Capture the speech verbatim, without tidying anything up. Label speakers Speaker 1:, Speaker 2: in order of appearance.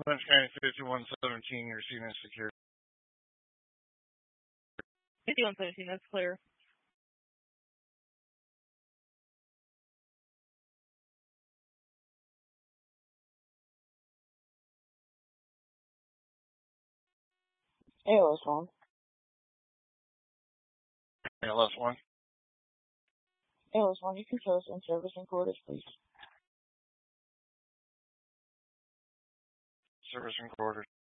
Speaker 1: Orange County fifty-one seventeen, your scene is secure.
Speaker 2: fifty-one seventeen, that's clear.
Speaker 3: A L S one.
Speaker 1: A L S one.
Speaker 3: A L S one, you can show us in service and quarters, please.
Speaker 1: Service and quarters.